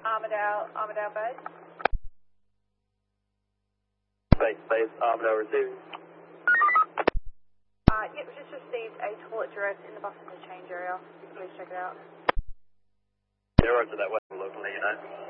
Armadale base. Base, Armadale receiving. Yep, we just received a toilet duress in the bus interchange area. Please check it out. Yeah, roger that way, we'll let you know.